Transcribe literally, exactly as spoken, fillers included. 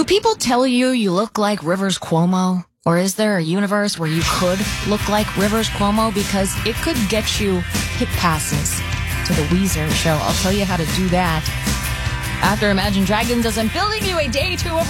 Do people tell you you look like Rivers Cuomo? Or is there a universe where you could look like Rivers Cuomo? Because it could get you hit passes to the Weezer show. I'll tell you how to do that after Imagine Dragons does I'm building you a day two of